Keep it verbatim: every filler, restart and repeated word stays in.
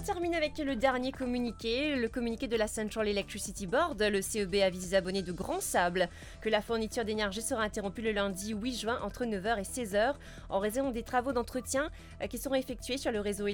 on termine avec le dernier communiqué, le communiqué de la Central Electricity Board. Le C E B avise les abonnés de Grand Sable que la fourniture d'énergie sera interrompue le lundi huit juin entre neuf heures et seize heures en raison des travaux d'entretien qui seront effectués sur le réseau